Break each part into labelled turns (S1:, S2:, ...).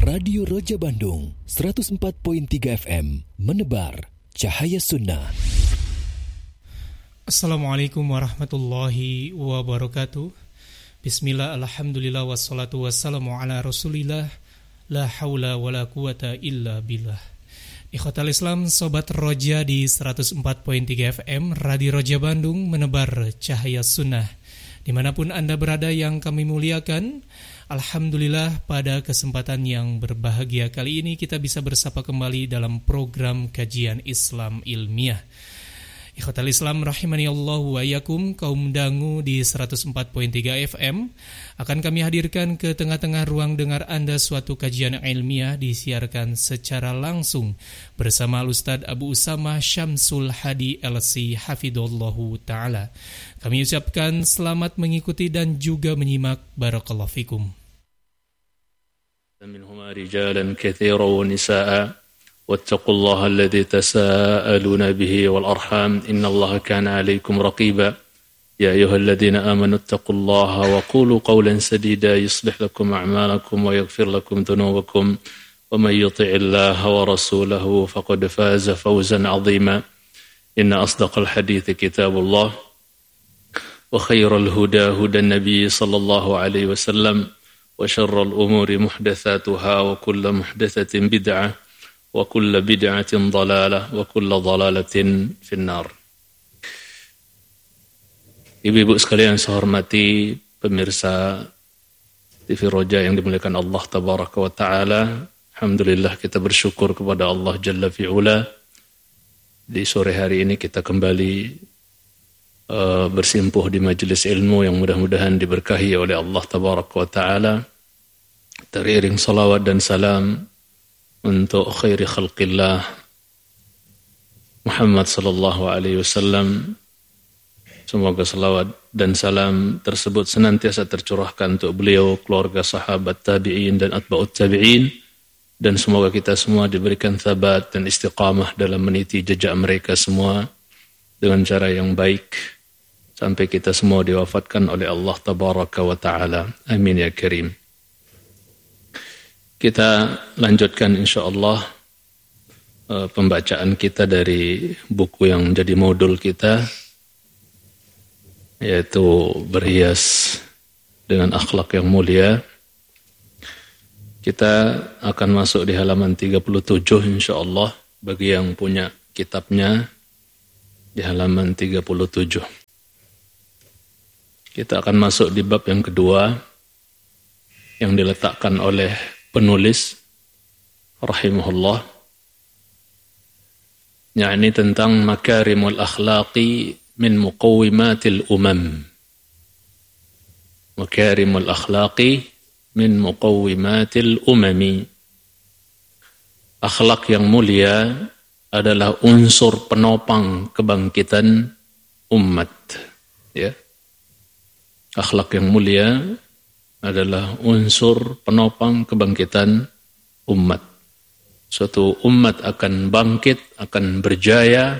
S1: Radio Roja Bandung 104.3 FM menebar cahaya sunnah.
S2: Assalamualaikum warahmatullahi wabarakatuh. Bismillah, alhamdulillah, wassalatu wassalamu ala rasulillah. La hawla wa la quwata illa billah. Ikhwatal Islam, Sobat Roja di 104.3 FM Radio Roja Bandung menebar cahaya sunnah. Dimanapun Anda berada yang kami muliakan, alhamdulillah pada kesempatan yang berbahagia kali ini kita bisa bersapa kembali dalam program kajian Islam ilmiah. Ikhwatal Islam rahimani Allah wa iyyakum, kaum dangu di 104.3 FM akan kami hadirkan ke tengah-tengah ruang dengar Anda suatu kajian ilmiah disiarkan secara langsung bersama Ustaz Abu Usama Syamsul Hadi LC hafidhullahu taala. Kami ucapkan selamat mengikuti dan juga menyimak. Barakallahu fikum.
S3: Minhuma rijalan katsiran wa nisaa واتقوا الله الذي تساءلون به والأرحام إن الله كان عليكم رقيبا يا أيها الذين آمنوا اتقوا الله وقولوا قولا سديدا يصلح لكم أعمالكم ويغفر لكم ذنوبكم ومن يطع الله ورسوله فقد فاز فوزا عظيما إن أصدق الحديث كتاب الله وخير الهدى هدى النبي صلى الله عليه وسلم وشر الأمور محدثاتها وكل محدثة بدعة wa kullu bid'atin dhalalah wa kullu dhalalatin finnar. Ibu-ibu sekalian saya hormati pemirsa TV Roja yang dimuliakan Allah tabaraka wa taala. Alhamdulillah kita bersyukur kepada Allah jalla fi'ula. Di sore hari ini kita kembali bersimpuh di majelis ilmu yang mudah-mudahan diberkahi oleh Allah tabaraka wa taala. Teriring salawat dan salam untuk khairi khalqillah Muhammad sallallahu alaihi wasallam. Semoga salawat dan salam tersebut senantiasa tercurahkan untuk beliau, keluarga, sahabat, tabi'in dan atba'ut tabi'in, dan semoga kita semua diberikan thabat dan istiqamah dalam meniti jejak mereka semua dengan cara yang baik sampai kita semua diwafatkan oleh Allah tabaraka wa taala. Amin ya karim. Kita lanjutkan insyaAllah pembacaan kita dari buku yang menjadi modul kita, yaitu Berhias dengan Akhlak yang Mulia. Kita akan masuk di halaman 37 insyaAllah. Bagi yang punya kitabnya, di halaman 37. Kita akan masuk di bab yang kedua yang diletakkan oleh penulis rahimahullah, yakni tentang makarimul akhlaqi min muqawwimatil umam. Makarimul akhlaqi min muqawwimatil umami. Akhlak yang mulia adalah unsur penopang kebangkitan umat, ya. Akhlak yang mulia adalah unsur penopang kebangkitan umat. Suatu umat akan bangkit, akan berjaya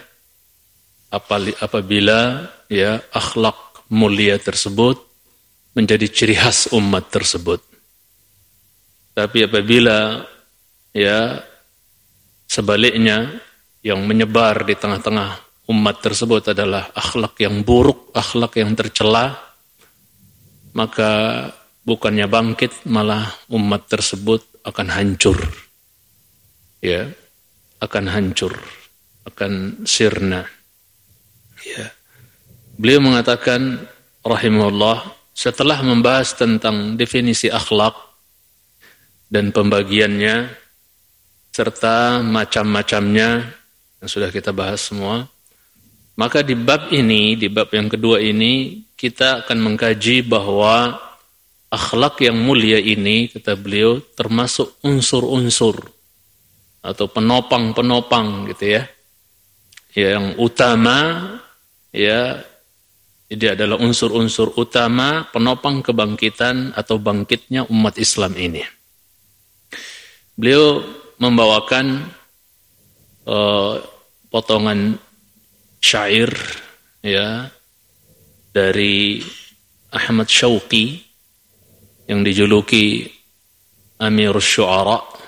S3: apabila ya akhlak mulia tersebut menjadi ciri khas umat tersebut. Tapi apabila ya sebaliknya yang menyebar di tengah-tengah umat tersebut adalah akhlak yang buruk, akhlak yang tercela, maka bukannya bangkit, malah umat tersebut akan hancur. Ya, akan hancur, akan sirna. Ya. Beliau mengatakan rahimahullah, setelah membahas tentang definisi akhlak dan pembagiannya serta macam-macamnya yang sudah kita bahas semua, maka di bab ini, di bab yang kedua ini, kita akan mengkaji bahwa akhlak yang mulia ini, kata beliau, termasuk unsur-unsur atau penopang-penopang gitu ya. Yang utama ya, dia adalah unsur-unsur utama penopang kebangkitan atau bangkitnya umat Islam ini. Beliau membawakan potongan syair ya dari Ahmad Syauqi yang dijuluki Amirus Syu'ara,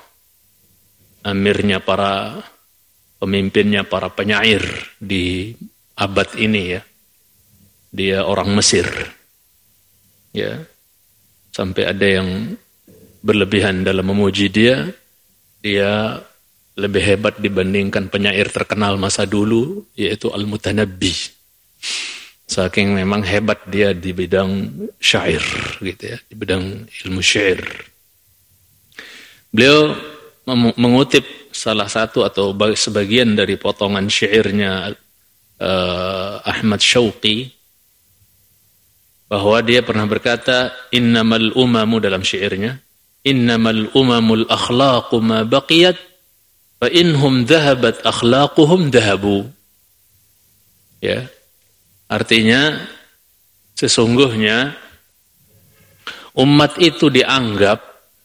S3: amirnya, para pemimpinnya, para penyair di abad ini ya. Dia orang Mesir. Ya. Sampai ada yang berlebihan dalam memuji dia. Dia lebih hebat dibandingkan penyair terkenal masa dulu, yaitu Al-Mutanabbi. Saking memang hebat dia di bidang syair gitu ya, di bidang ilmu syair. Beliau mengutip salah satu atau sebagian dari potongan syairnya Ahmad Syauqi, bahwa dia pernah berkata, innamal umamu, dalam syairnya, innamal umamul akhlaqu ma baqiyat fa inhum dhahabat akhlaquhum dhahabu. Ya. Artinya sesungguhnya umat itu dianggap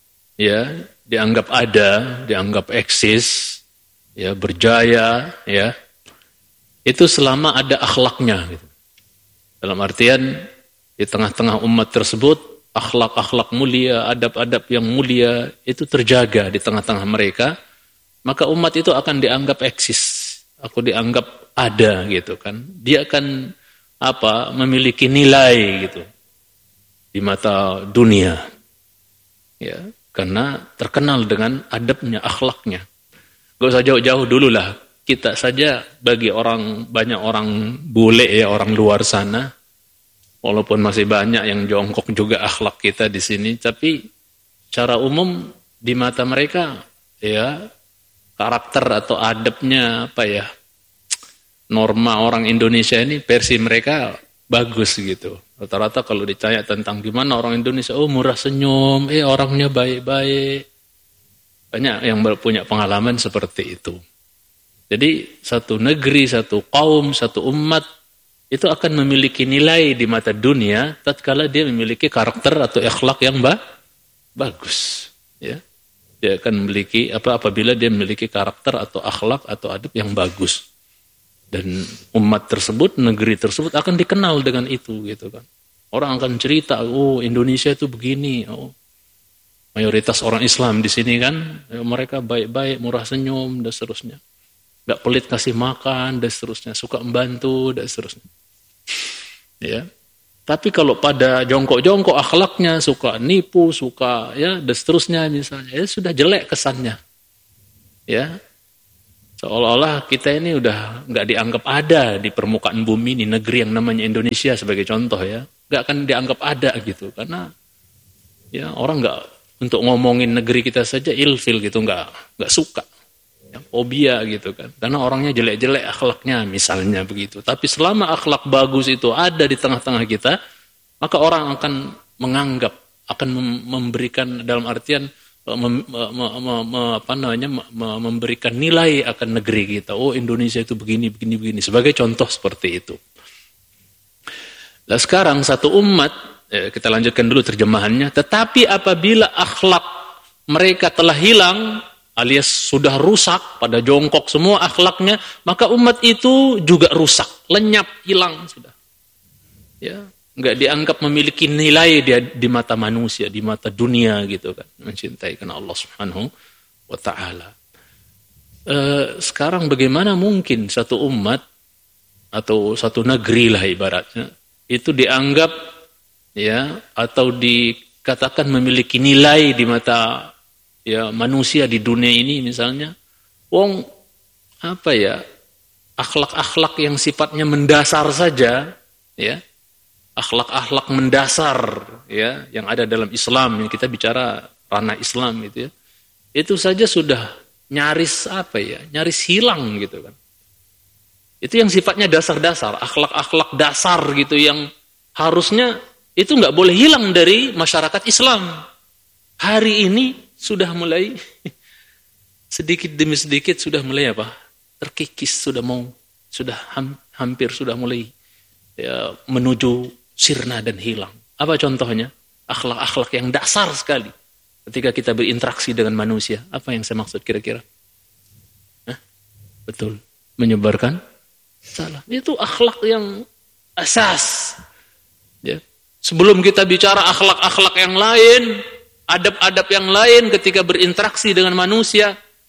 S3: ada, dianggap eksis, ya, berjaya, ya. Itu selama ada akhlaknya gitu. Dalam artian di tengah-tengah umat tersebut, akhlak-akhlak mulia, adab-adab yang mulia itu terjaga di tengah-tengah mereka, maka umat itu akan dianggap eksis, aku dianggap ada gitu kan. Dia akan memiliki nilai gitu di mata dunia. Ya, karena terkenal dengan adabnya, akhlaknya. Gak usah jauh-jauh dulu lah. Kita saja bagi banyak orang bule ya, orang luar sana, walaupun masih banyak yang jongkok juga akhlak kita di sini, tapi secara umum di mata mereka ya karakter atau adabnya norma orang Indonesia ini versi mereka bagus gitu. Rata-rata kalau ditanya tentang gimana orang Indonesia, murah senyum, orangnya baik-baik. Banyak yang punya pengalaman seperti itu. Jadi satu negeri, satu kaum, satu umat itu akan memiliki nilai di mata dunia tatkala dia memiliki karakter atau akhlak yang bagus, ya. Dia akan memiliki apabila dia memiliki karakter atau akhlak atau adab yang bagus. Dan umat tersebut, negeri tersebut akan dikenal dengan itu gitu kan. Orang akan cerita, Indonesia itu begini, mayoritas orang Islam di sini kan, mereka baik-baik, murah senyum dan seterusnya. Enggak pelit kasih makan dan seterusnya, suka membantu dan seterusnya. Ya. Tapi kalau pada jongkok-jongkok akhlaknya, suka nipu, suka ya dan seterusnya misalnya, ya sudah jelek kesannya. Ya. Seolah-olah kita ini udah nggak dianggap ada di permukaan bumi ini, negeri yang namanya Indonesia sebagai contoh ya, nggak akan dianggap ada gitu, karena ya orang nggak, untuk ngomongin negeri kita saja ilfil gitu, nggak suka, ya, fobia gitu kan, karena orangnya jelek-jelek akhlaknya misalnya begitu. Tapi selama akhlak bagus itu ada di tengah-tengah kita, maka orang akan menganggap, akan memberikan dalam artian memberikan nilai akan negeri kita. Indonesia itu begini sebagai contoh seperti itu. Nah sekarang satu umat, kita lanjutkan dulu terjemahannya. Tetapi apabila akhlak mereka telah hilang alias sudah rusak, pada jongkok semua akhlaknya, maka umat itu juga rusak, lenyap, hilang sudah. Ya. Nggak dianggap memiliki nilai dia di mata manusia, di mata dunia gitu kan, mencintai karena Allah Subhanahu wa taala. Sekarang bagaimana mungkin satu umat atau satu negeri lah ibaratnya itu dianggap ya atau dikatakan memiliki nilai di mata ya manusia di dunia ini misalnya, akhlak-akhlak yang sifatnya mendasar saja ya. Akhlak-akhlak mendasar ya yang ada dalam Islam, yang kita bicara ranah Islam gitu ya. Itu saja sudah nyaris hilang gitu kan. Itu yang sifatnya dasar-dasar, akhlak-akhlak dasar gitu yang harusnya itu nggak boleh hilang dari masyarakat Islam. Hari ini sudah mulai sedikit demi sedikit sudah mulai terkikis, sudah hampir sudah mulai ya, menuju sirna dan hilang. Apa contohnya? Akhlak-akhlak yang dasar sekali ketika kita berinteraksi dengan manusia. Apa yang saya maksud kira-kira? Betul. Menyebarkan salah. Itu akhlak yang asas. Ya. Sebelum kita bicara akhlak-akhlak yang lain, adab-adab yang lain ketika berinteraksi dengan manusia,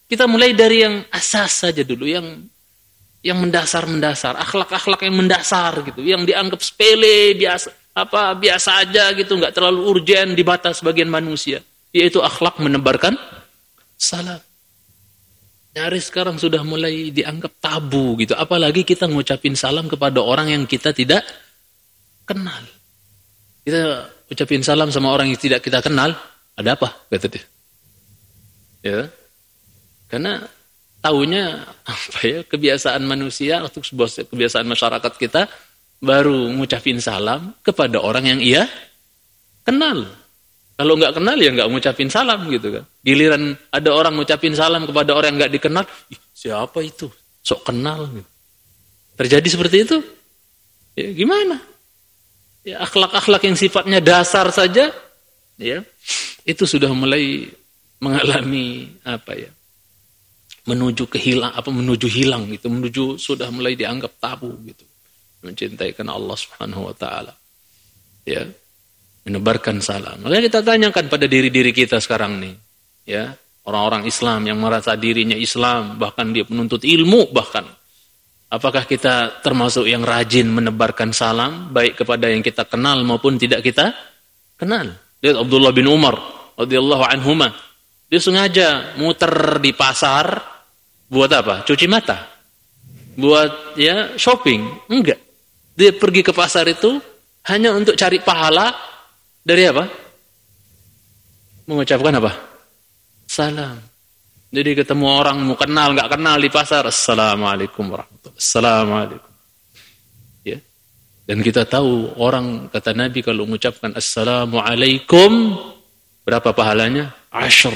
S3: Kita mulai dari yang asas saja dulu, yang mendasar-mendasar, akhlak-akhlak yang mendasar gitu, yang dianggap sepele, biasa aja gitu, nggak terlalu urgen di mata sebagian manusia, yaitu akhlak menebarkan salam. Nyaris sekarang sudah mulai dianggap tabu gitu, apalagi kita ngucapin salam kepada orang yang kita tidak kenal. Kita ucapin salam sama orang yang tidak kita kenal, ada apa? Kata dia. Ya, karena taunya kebiasaan manusia atau sebuah kebiasaan masyarakat kita baru ngucapin salam kepada orang yang ia kenal. Kalau nggak kenal ya nggak ngucapin salam gitu kan. Giliran ada orang ngucapin salam kepada orang yang nggak dikenal, siapa itu? Sok kenal. Gitu. Terjadi seperti itu? Ya gimana? Ya akhlak-akhlak yang sifatnya dasar saja, ya itu sudah mulai mengalami menuju hilang gitu, sudah mulai dianggap tabu gitu. Mencintai karena Allah Subhanahu wa taala. Ya. Menebarkan salam. Maka kita tanyakan pada diri-diri kita sekarang nih, ya, orang-orang Islam yang merasa dirinya Islam, bahkan dia penuntut ilmu bahkan. Apakah kita termasuk yang rajin menebarkan salam baik kepada yang kita kenal maupun tidak kita kenal? Lihat Abdullah bin Umar radhiyallahu anhuma. Dia sengaja muter di pasar buat apa? Cuci mata. Buat ya shopping? Enggak. Dia pergi ke pasar itu hanya untuk cari pahala dari apa? Mengucapkan apa? Salam. Jadi ketemu orang mau kenal, nggak kenal di pasar, Assalamualaikum warahmatullahi wabarakatuh. Assalamualaikum. Ya. Dan kita tahu orang, kata Nabi kalau mengucapkan Assalamualaikum, berapa pahalanya? 10.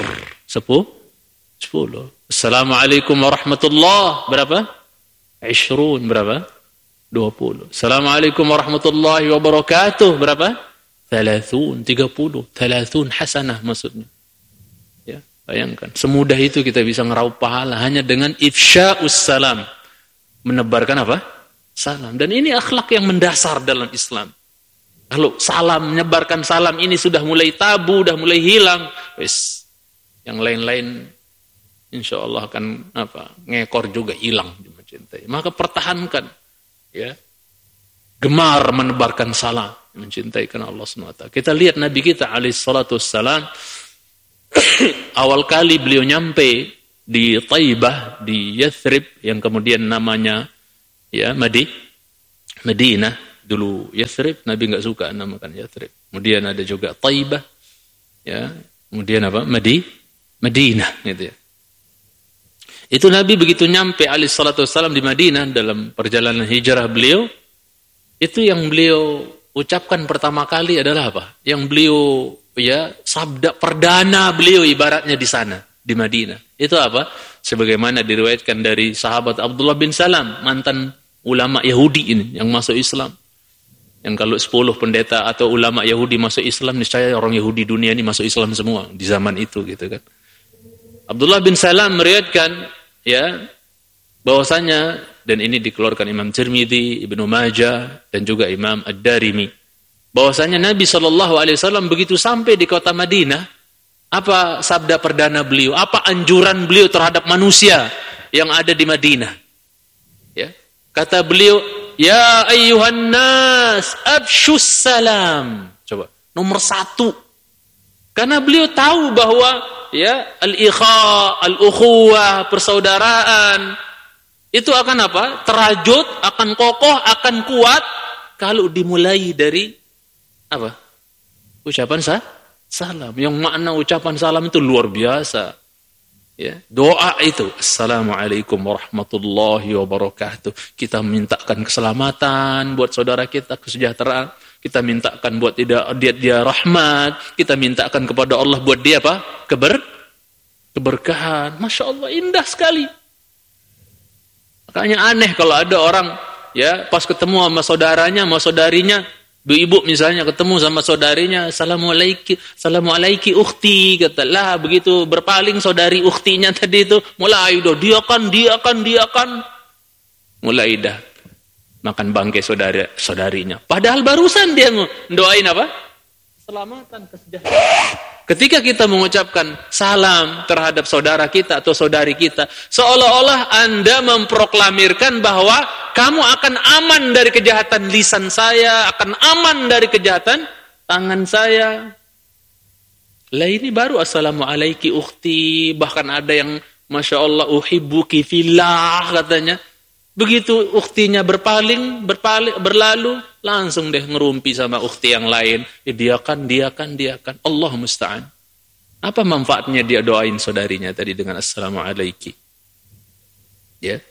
S3: Assalamualaikum warahmatullahi, berapa? 20, berapa? 20. Assalamualaikum warahmatullahi wabarakatuh, berapa? 30 hasanah maksudnya. Ya, bayangkan. Semudah itu kita bisa ngeraup pahala hanya dengan ifsya'us salam. Menebarkan apa? Salam. Dan ini akhlak yang mendasar dalam Islam. Kalau salam, menyebarkan salam ini sudah mulai tabu, sudah mulai hilang, wis yang lain-lain insyaallah akan ngekor juga hilang mencintai. Maka pertahankan ya. Gemar menebarkan salam, mencintai karena Allah SWT. Kita lihat Nabi kita alaihi salatu wassalam, awal kali beliau nyampe di Taibah, di Yathrib, yang kemudian namanya ya Madinah. Dulu Yathrib, Nabi nggak suka namakan Yathrib. Kemudian ada juga Taibah, ya. Kemudian apa? Madinah, gitu ya. Itu Nabi begitu nyampe alaihi salatu wassalam di Madinah dalam perjalanan hijrah beliau. Itu yang beliau ucapkan pertama kali adalah apa? Yang beliau ya sabda perdana beliau ibaratnya di sana di Madinah. Itu apa? Sebagaimana diriwayatkan dari sahabat Abdullah bin Salam, mantan ulama Yahudi ini yang masuk Islam. Yang kalau 10 pendeta atau ulama Yahudi masuk Islam, niscaya orang Yahudi dunia ini masuk Islam semua di zaman itu gitu kan. Abdullah bin Salam meriwayatkan ya bahwasanya, dan ini dikeluarkan Imam Tirmidzi, Ibnu Majah, dan juga Imam Ad-Darimi, bahwasanya Nabi SAW begitu sampai di kota Madinah, apa sabda perdana beliau, apa anjuran beliau terhadap manusia yang ada di Madinah? Ya, kata beliau, ya ayyuhan nas, abshus salam. Coba, nomor 1. Karena beliau tahu bahwa ya al-ikha, al-ukhuwah, persaudaraan itu akan apa? Terajut, akan kokoh, akan kuat kalau dimulai dari apa? Ucapan salam. Yang makna ucapan salam itu luar biasa. Ya, doa itu, Assalamualaikum warahmatullahi wabarakatuh. Kita mintakan keselamatan buat saudara kita, kesejahteraan. Kita mintakan buat dia rahmat. Kita mintakan kepada Allah buat dia apa? Keberkahan. Masya Allah, indah sekali. Makanya aneh kalau ada orang ya pas ketemu sama saudaranya, sama saudarinya, ibu misalnya ketemu sama saudarinya, Assalamualaikum ukhti, katalah begitu berpaling saudari ukhtinya tadi itu, mulai dia kan mulai dah makan bangkai saudarinya. Padahal barusan dia doain apa? keselamatan, kesejahteraan. Ketika kita mengucapkan salam terhadap saudara kita atau saudari kita, seolah-olah Anda memproklamirkan bahwa kamu akan aman dari kejahatan lisan saya, akan aman dari kejahatan tangan saya. Lah ini baru assalamualaikum ukhti, bahkan ada yang Masya Allah uhibbuki fillah katanya. Begitu ukhtinya berlalu, langsung deh ngerumpi sama ukhti yang lain. Dia kan. Allah musta'an. Apa manfaatnya dia doain saudarinya tadi dengan assalamualaikum? Ya.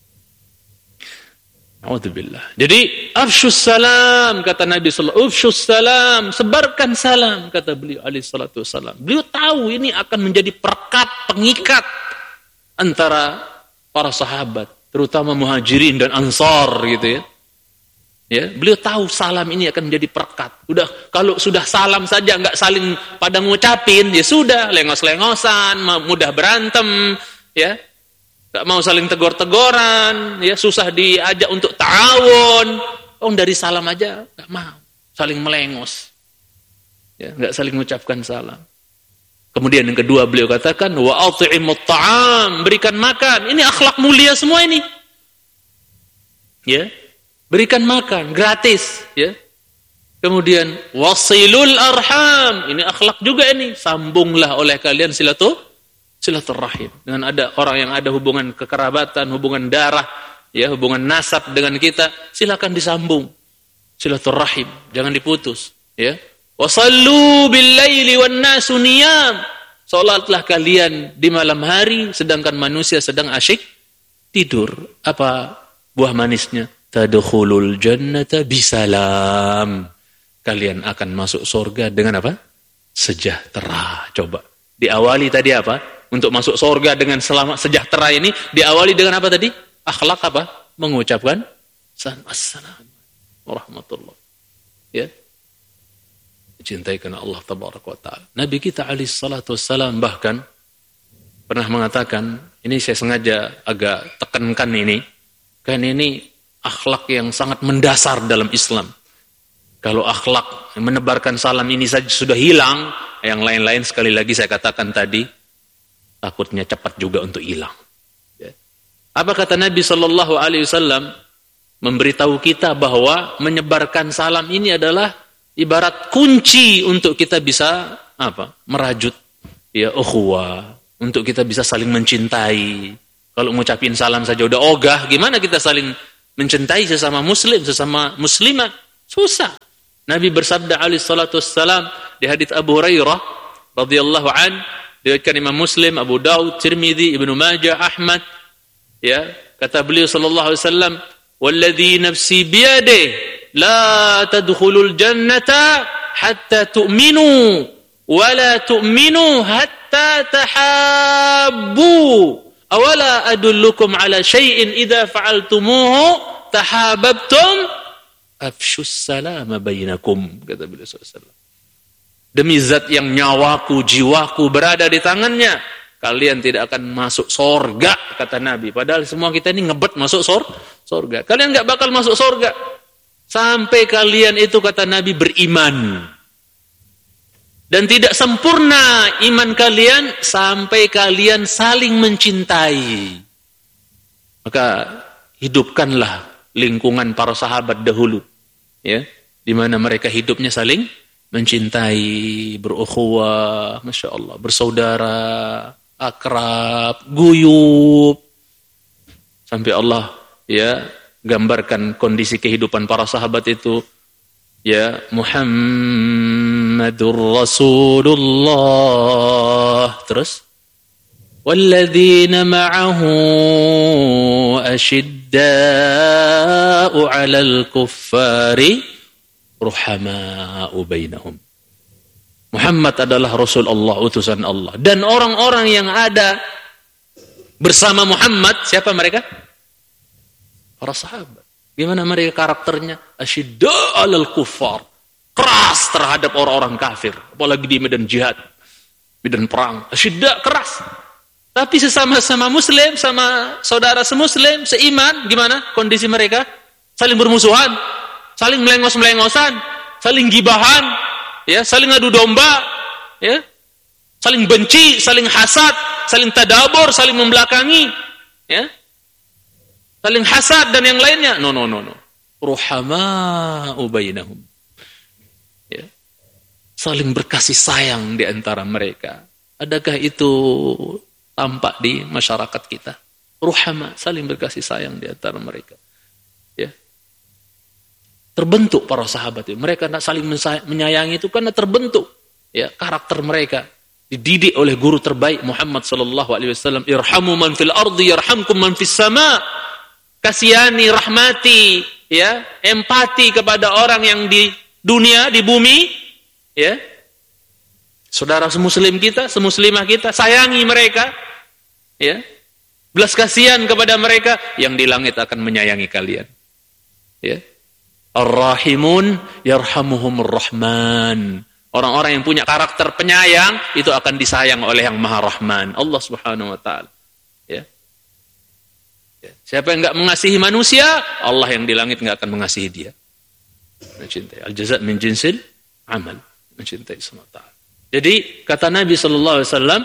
S3: A'udzubillah. Jadi afsyus salam kata Nabi sallallahu alaihi wasallam. Afsyus salam, sebarkan salam kata beliau alaihi salatu wasallam. Beliau tahu ini akan menjadi perekat, pengikat antara para sahabat, terutama muhajirin dan ansar gitu ya. Ya, beliau tahu salam ini akan menjadi perekat. Udah kalau sudah salam saja nggak saling pada ngucapin, ya sudah lengos-lengosan, mudah berantem, ya. Nggak mau saling tegor-tegoran, ya susah diajak untuk ta'awun. Dari salam aja nggak mau, saling melengos. Ya, nggak saling mengucapkan salam. Kemudian yang kedua beliau katakan wa at'imut ta'am, berikan makan. Ini akhlak mulia semua ini. Ya. Berikan makan gratis, ya. Kemudian wasilul arham, ini akhlak juga ini. Sambunglah oleh kalian silaturahim. Dengan ada orang yang ada hubungan kekerabatan, hubungan darah, ya, hubungan nasab dengan kita, silakan disambung. Silaturahim, jangan diputus, ya. Wasallu bil-laili wan-nasu niyam. Salatlah kalian di malam hari sedangkan manusia sedang asyik tidur. Apa buah manisnya? Tadkhulul jannata bisalam. Kalian akan masuk surga dengan apa? Sejahtera. Coba. Diawali tadi apa? Untuk masuk surga dengan selamat sejahtera ini diawali dengan apa tadi? Akhlak apa? Mengucapkan assalamualaikum warahmatullahi. Ya. Cintai karena Allah tabaraka wa taala. Nabi kita alaihi salatu wassalam bahkan pernah mengatakan, ini saya sengaja agak tekankan ini, karena ini akhlak yang sangat mendasar dalam Islam. Kalau akhlak menebarkan salam ini saja sudah hilang, yang lain-lain sekali lagi saya katakan tadi, takutnya cepat juga untuk hilang. Ya. Apa kata Nabi sallallahu alaihi wasallam? Memberitahu kita bahwa menyebarkan salam ini adalah ibarat kunci untuk kita bisa merajut ya ukhuwah, untuk kita bisa saling mencintai. Kalau ngucapin salam saja udah ogah, gimana kita saling mencintai sesama muslim, sesama muslimat? Susah. Nabi bersabda alaihi salatu wassalam di hadits Abu Hurairah radhiyallahu an, diriwayatkan Imam Muslim, Abu Daud, Tirmidzi, Ibnu Majah, Ahmad, ya, kata beliau sallallahu alaihi wasallam, "Walladzi nafsi biyadihi la tadkhulul jannata hatta tu'minu wa la tu'minu hatta tahabbu. Awala adullukum ala syai'in idza fa'altumuhu tahabbtum afshus salama bainakum," kata beliau sallallahu alaihi wasallam. Demi zat yang nyawaku, jiwaku berada di tangannya, kalian tidak akan masuk sorga, kata Nabi. Padahal semua kita ini ngebet masuk sorga. Kalian nggak bakal masuk sorga sampai kalian itu, kata Nabi, beriman. Dan tidak sempurna iman kalian sampai kalian saling mencintai. Maka hidupkanlah lingkungan para sahabat dahulu, ya, di mana mereka hidupnya saling mencintai, berukhuwah, Masya Allah, bersaudara, akrab, guyub. Sampai Allah, ya, gambarkan kondisi kehidupan para sahabat itu, ya, Muhammadur Rasulullah. Terus walladzina ma'ahu asyidda'u 'alal kuffari ruhama'u bainahum. Muhammad adalah Rasul Allah, utusan Allah. Dan orang-orang yang ada bersama Muhammad, siapa mereka? Para sahabat. Gimana mereka karakternya? Asyidda'u 'alal kuffar. Keras terhadap orang-orang kafir. Apalagi di medan jihad, medan perang. Asyidda, keras. Tapi sesama-sama muslim, sama saudara semuslim, seiman, gimana kondisi mereka? Saling bermusuhan, saling melengos-melengosan, saling gibahan, ya, saling adu domba, ya, saling benci, saling hasad, saling tadabur, saling membelakangi, ya, saling hasad dan yang lainnya. No. Ruhama'u bainahum. Ya. Saling berkasih sayang di antara mereka. Adakah itu tampak di masyarakat kita? Ruhama, saling berkasih sayang di antara mereka. Ya. Terbentuk para sahabat itu. Mereka saling menyayangi itu karena terbentuk, ya, karakter mereka. Dididik oleh guru terbaik Muhammad sallallahu alaihi wasallam. Irhamu man fil ardi yarhamkum man fis sama. Kasihani, rahmati, ya, empati kepada orang yang di dunia, di bumi, ya. Saudara semuslim kita, semuslimah kita, sayangi mereka, ya. Belas kasihan kepada mereka, yang di langit akan menyayangi kalian. Ya. Ar-rahimun yarhamuhumur rahman. Orang-orang yang punya karakter penyayang itu akan disayang oleh yang Maha Rahman, Allah Subhanahu wa taala. Ya. Ya. Siapa yang enggak mengasihi manusia, Allah yang di langit enggak akan mengasihi dia. Mencintai. Al-jaza' min jinsil amal. Mencintai SWT. Jadi kata Nabi sallallahu alaihi wasallam,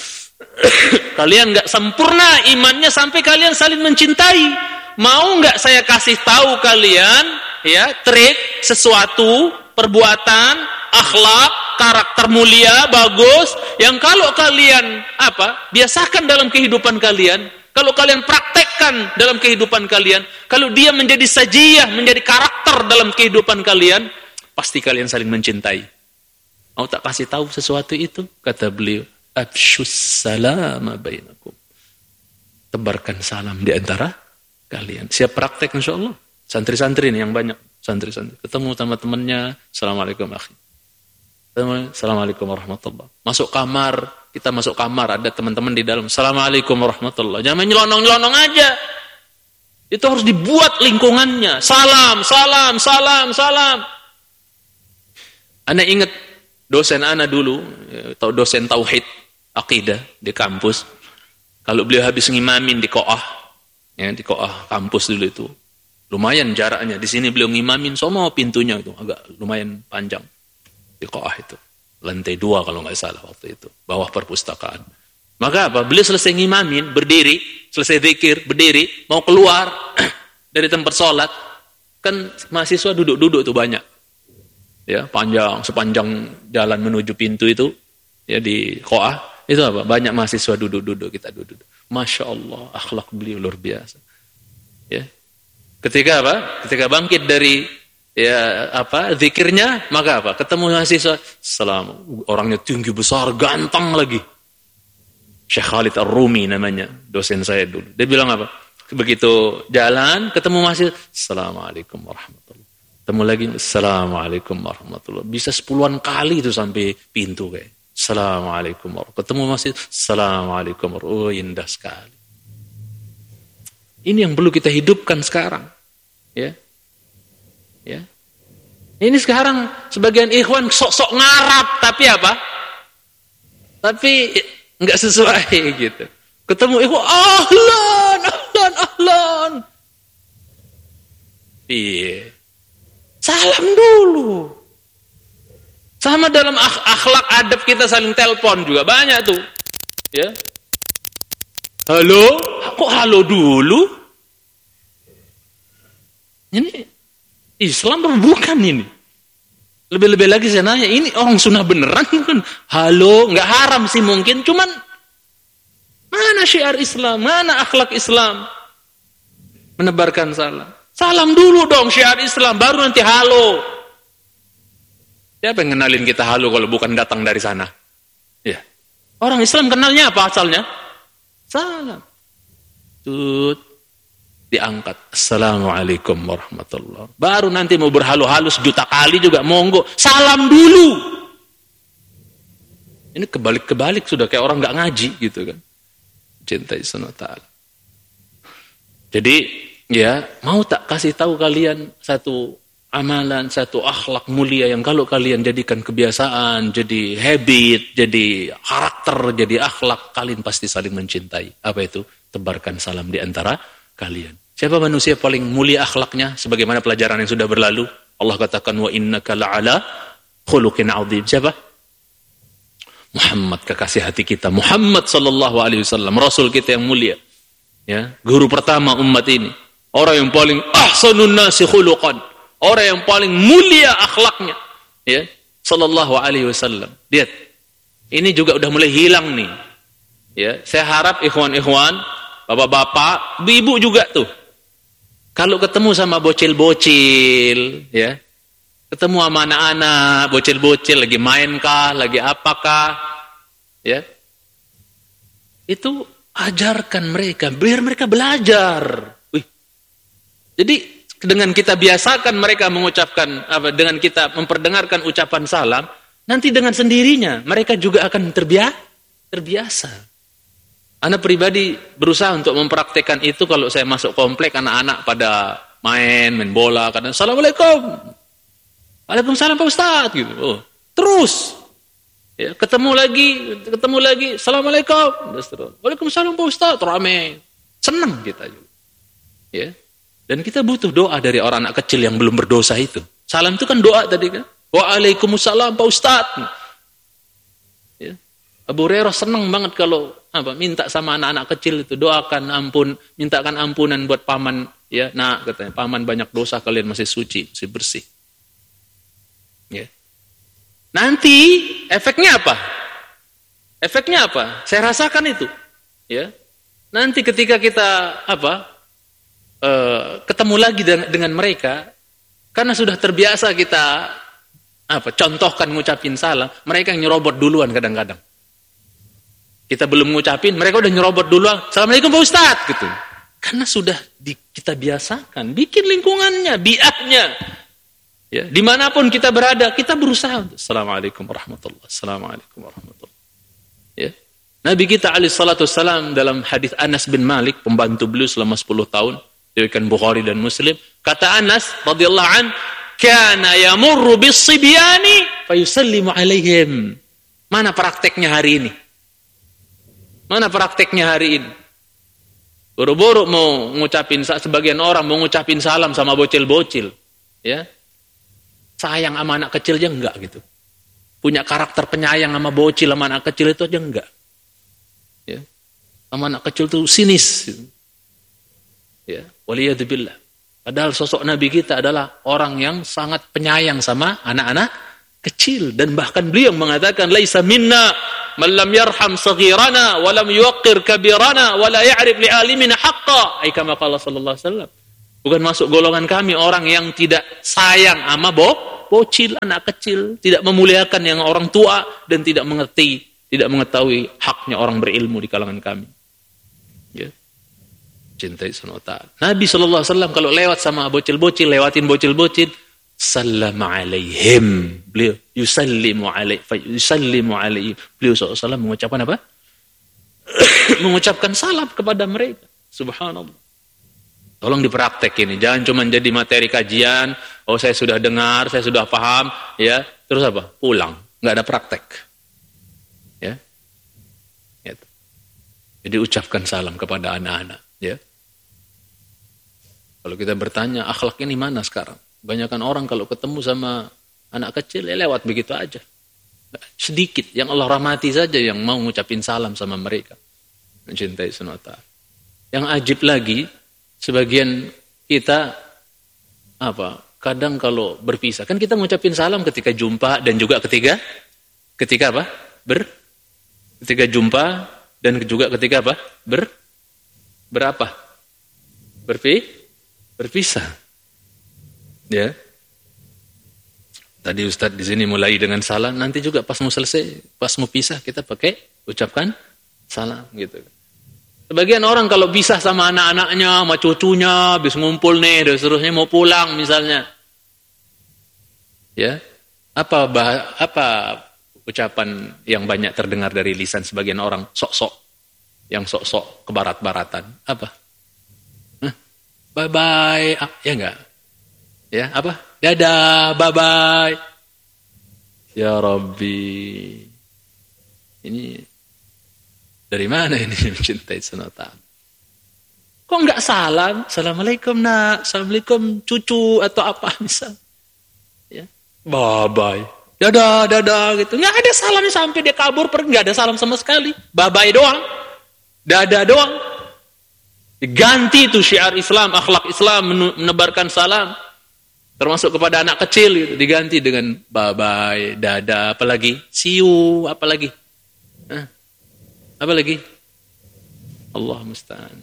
S3: kalian enggak sempurna imannya sampai kalian saling mencintai. Mau enggak saya kasih tahu kalian, ya, trik, sesuatu, perbuatan, akhlak, karakter mulia, bagus, yang kalau kalian biasakan dalam kehidupan kalian, kalau kalian praktekkan dalam kehidupan kalian, kalau dia menjadi sajiyah, menjadi karakter dalam kehidupan kalian, pasti kalian saling mencintai. Mau tak kasih tahu sesuatu itu? Kata beliau, afshus salama bainakum. Tebarkan salam di antara kalian. Siap praktek insyaallah. Santri-santri nih yang banyak. Santri-santri. Ketemu sama temannya, assalamualaikum akhi. Assalamualaikum warahmatullahi. Masuk kamar, kita masuk kamar, ada teman-teman di dalam. Assalamualaikum warahmatullahi. Jangan nyelonong-nyelonong aja. Itu harus dibuat lingkungannya. Salam. Ana ingat dosen ana dulu, atau dosen tauhid, akidah di kampus. Kalau beliau habis ngimamin di Qo'ah, ya, di Qo'ah kampus dulu itu. Lumayan jaraknya. Di sini beliau ngimamin, sono pintunya itu agak lumayan panjang. Di Qo'ah itu. Lantai 2 kalau nggak salah waktu itu. Bawah perpustakaan. Maka beliau selesai ngimamin, berdiri, selesai zikir, berdiri, mau keluar dari tempat sholat. Kan mahasiswa duduk-duduk itu banyak. Ya, sepanjang jalan menuju pintu itu, ya, di Qo'ah, itu banyak mahasiswa duduk-duduk, kita duduk. Masya Allah, akhlak beliau luar biasa. Ya. Ketika bangkit dari zikirnya, maka ketemu mahasiswa, orangnya tinggi besar, ganteng lagi. Syekh Khalid Ar-Rumi namanya, dosen saya dulu. Dia bilang begitu jalan, ketemu mahasiswa, assalamualaikum warahmatullahi. Ketemu lagi, assalamualaikum warahmatullahi. Bisa 10-an kali itu sampai pintu kayak. Assalamualaikum warahmatullahi. Ketemu mahasiswa, assalamualaikum warahmatullahi. Oh, indah sekali. Ini yang perlu kita hidupkan sekarang. Ya. Ya. Ini sekarang sebagian ikhwan sok-sok ngarap, tapi Tapi enggak sesuai gitu. Ketemu ikhwan, ahlan. Iya. Salam dulu. Sama dalam akhlak adab kita saling telepon juga banyak tuh. Ya. Halo? Kok halo dulu? Ini Islam bukan ini. Lebih-lebih lagi saya nanya, ini orang sunnah beneran kan? Halo, nggak haram sih mungkin, cuman mana syiar Islam, mana akhlak Islam? Menebarkan salam. Salam dulu dong syiar Islam, baru nanti halo. Siapa yang kenalin kita halo kalau bukan datang dari sana? Ya. Orang Islam kenalnya apa asalnya? Salam. Tut. Diangkat. Assalamualaikum warahmatullahi. Baru nanti mau berhalu-halu 1.000.000 kali juga monggo. Salam dulu. Ini kebalik-kebalik sudah kayak orang gak ngaji gitu kan. Cintai sunnah ta'ala. Jadi ya, mau tak kasih tahu kalian satu amalan, satu akhlak mulia yang kalau kalian jadikan kebiasaan, jadi habit, jadi karakter, jadi akhlak, kalian pasti saling mencintai. Apa itu? Tebarkan salam di antara kalian. Siapa manusia paling mulia akhlaknya? Sebagaimana pelajaran yang sudah berlalu, Allah katakan wa innaka la'ala khuluqin 'adzim. Siapa? Muhammad, kekasih hati kita. Muhammad sallallahu alaihi wasallam, rasul kita yang mulia. Ya, guru pertama umat ini. Orang yang paling ahsanun nasi khuluqan. Orang yang paling mulia akhlaknya. Ya, sallallahu alaihi wasallam. Lihat. Ini juga udah mulai hilang nih. Ya, saya harap ikhwan-ikhwan, bapak-bapak, ibu juga tuh. Kalau ketemu sama bocil-bocil, ya. Ketemu sama anak-anak, bocil-bocil lagi main kah, lagi apakah, ya. Itu ajarkan mereka, biar mereka belajar. Jadi dengan kita biasakan mereka mengucapkan dengan kita memperdengarkan ucapan salam, nanti dengan sendirinya mereka juga akan terbiasa. Ana pribadi berusaha untuk mempraktekkan itu kalau saya masuk komplek, anak-anak pada main bola, kadang assalamualaikum. Waalaikumsalam Pak Ustaz gitu. Oh, terus ya, ketemu lagi, assalamualaikum. Waalaikumsalam Pak Ustaz, ramai. Senang kita juga. Ya. Dan kita butuh doa dari orang anak kecil yang belum berdosa itu. Salam itu kan doa tadi kan. Waalaikumsalam Pak Ustaz. Ya. Abu Hurairah senang banget kalau minta sama anak-anak kecil itu, doakan mintakan ampunan buat paman ya. Nah, katanya, paman banyak dosa, kalian masih suci, masih bersih. Ya. Nanti efeknya apa? Efeknya apa? Saya rasakan itu. Ya. Nanti ketika kita ketemu lagi dengan mereka, karena sudah terbiasa kita contohkan ngucapin salam, mereka yang nyerobot duluan kadang-kadang. Kita belum ngucapin, mereka udah nyerobot duluan. Assalamualaikum Pak Ustaz gitu. Karena sudah kita biasakan, bikin lingkungannya, bi'ahnya. Ya, dimanapun kita berada, kita berusaha untuk Assalamualaikum warahmatullahi wabarakatuh. Ya. Nabi kita alaihi salatu wassalam dalam hadis Anas bin Malik, pembantu beliau selama 10 tahun, diriwayatkan Bukhari dan Muslim, kata Anas radhiyallahu an, kana yamurru bis-sibyani fayusallimu alaihim. Mana prakteknya hari ini? Mana prakteknya hari ini? Buru-buru mau ngucapin, sebagian orang mau ngucapin salam sama bocil-bocil, ya. Sayang sama anak kecil aja enggak gitu. Punya karakter penyayang sama bocil, sama anak kecil itu aja enggak. Ya. Sama anak kecil itu sinis. Gitu. Ya, waliyadzubillah. Padahal sosok Nabi kita adalah orang yang sangat penyayang sama anak-anak kecil, dan bahkan beliau mengatakan laisa minna man lam yarham saghirana wa lam yuqir kabirana wa la ya'rif li alimina haqqa. Ai kama qala sallallahu alaihi wasallam. Bukan masuk golongan kami orang yang tidak sayang sama bocil, anak kecil, tidak memuliakan yang orang tua, dan tidak mengetahui haknya orang berilmu di kalangan kami. Ya. Cintai sunota. Nabi sallallahu alaihi wasallam kalau lewat sama bocil-bocil, lewatin bocil-bocil, sallama alaihim. Beliau yusallimu alaihi. Beliau sallallahu alaihi wasallam mengucapkan apa? Mengucapkan salam kepada mereka. Subhanallah. Tolong dipraktek ini, jangan cuma jadi materi kajian, oh saya sudah dengar, saya sudah paham, ya, terus apa? Pulang, nggak ada praktek. Ya. Gitu. Jadi ucapkan salam kepada anak-anak, ya. Kalau kita bertanya, akhlak ini mana sekarang? Banyakan orang kalau ketemu sama anak kecil, ya lewat begitu aja. Sedikit, yang Allah rahmati saja yang mau ngucapin salam sama mereka. Mencintai sunata. Yang ajib lagi, sebagian kita kadang kalau berpisah kan kita ngucapin salam ketika jumpa dan juga ketika ketika jumpa dan juga ketika berpisah. Ya. Tadi Ustadz di sini mulai dengan salam, nanti juga pas mau selesai, pas mau pisah kita pakai ucapkan salam gitu. Sebagian orang kalau pisah sama anak-anaknya, sama cucunya, habis ngumpul nih, dan seterusnya mau pulang misalnya. Ya, apa ucapan yang banyak terdengar dari lisan sebagian orang, sok-sok, yang sok-sok kebarat-baratan, apa? Bye-bye, ya enggak? Ya, apa? Dadah, bye-bye. Ya Rabbi, ini dari mana ini mencintai sunata? Kok enggak salam? Assalamualaikum nak, assalamualaikum cucu atau apa misal? Ya, bye bye. Dada gitu. Nggak ada salamnya sampai dia kabur pergi, nggak ada salam sama sekali. Bye-bye doang. Dada doang. Diganti itu syiar Islam, akhlak Islam, menebarkan salam. Termasuk kepada anak kecil gitu, diganti dengan bye-bye, dada, apalagi see you, apalagi. Apalagi? Allah musta'an.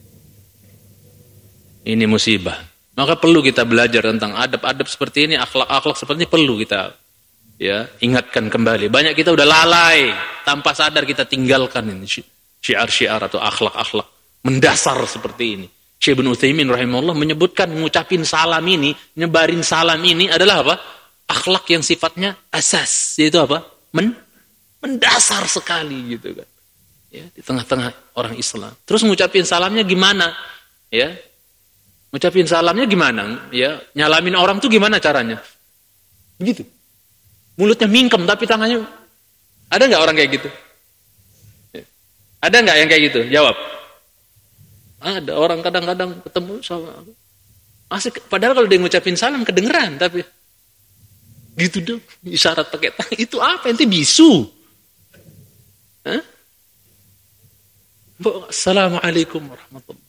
S3: Ini musibah. Maka perlu kita belajar tentang adab-adab seperti ini, akhlak-akhlak seperti ini perlu kita ingatkan kembali. Banyak kita udah lalai, tanpa sadar kita tinggalkan ini syiar-syiar atau akhlak-akhlak mendasar seperti ini. Syekh Ibnu Utsaimin rahimahullah menyebutkan mengucapin salam ini, nyebarin salam ini adalah apa? Akhlak yang sifatnya asas, yaitu apa? Mendasar sekali gitu kan. Ya, di tengah-tengah orang Islam. Terus ngucapin salamnya gimana? Ya. Ngucapin salamnya gimana? Ya, nyalamin orang tuh gimana caranya? Begitu. Mulutnya mingkem tapi tangannya, ada nggak orang kayak gitu? Ya. Ada nggak yang kayak gitu? Jawab. Ada orang kadang-kadang ketemu sama asik, padahal kalau dia ngucapin salam kedengeran, tapi gitu dong, isyarat pakai tangan. Itu apa? Ente bisu? Hah? Assalamualaikum warahmatullahi.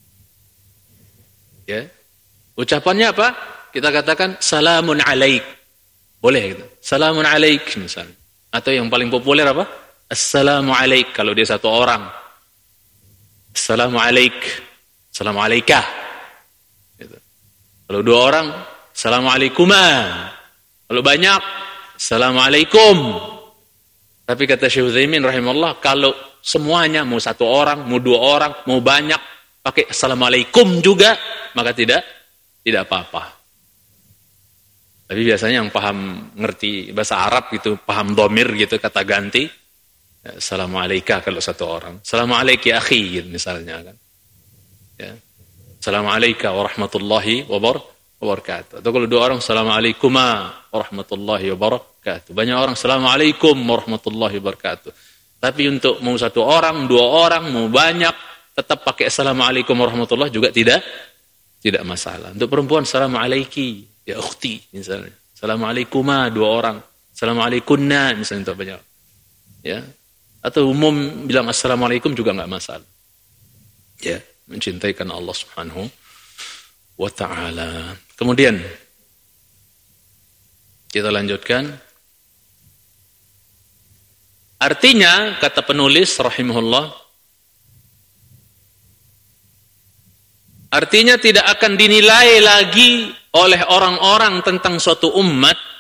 S3: Ya, ucapannya apa? Kita katakan salamun alaik, boleh gitu. Salamun alaik misalnya. Atau yang paling populer apa? Assalamu alaik kalau dia satu orang. Assalamu alaik, assalamu alaikah. Gitu. Kalau dua orang, assalamu alaikumah. Kalau banyak, assalamu alaikum. Tapi kata Syekh Utsaimin rahimahullah, kalau semuanya, mau satu orang, mau dua orang, mau banyak, pakai assalamualaikum juga, maka tidak apa-apa. Tapi biasanya yang paham, ngerti bahasa Arab gitu, paham dhamir gitu, kata ganti, assalamualaikum kalau satu orang. Assalamualaikum ya akhi gitu misalnya kan. Ya. Assalamualaikum warahmatullahi wabarakatuh. Atau kalau dua orang, assalamualaikum warahmatullahi wabarakatuh. Banyak orang, assalamualaikum warahmatullahi wabarakatuh. Tapi untuk mau satu orang, dua orang, mau banyak, tetap pakai assalamualaikum warahmatullahi juga tidak masalah. Untuk perempuan, assalamualaiki ya ukhti misalnya. Assalamualaikum dua orang. Assalamualaikunna misalnya untuk banyak. Ya. Atau umum bilang assalamualaikum juga enggak masalah. Ya, mencintaikan Allah Subhanahu wa taala. Kemudian kita lanjutkan. Artinya kata penulis rahimahullah, artinya tidak akan dinilai lagi oleh orang-orang tentang suatu umat